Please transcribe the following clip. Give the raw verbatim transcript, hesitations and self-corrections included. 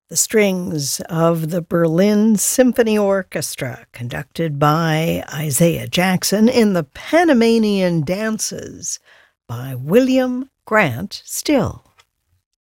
The strings of the Berlin Symphony Orchestra, conducted by Isaiah Jackson in the Panamanian Dances by William Grant Still.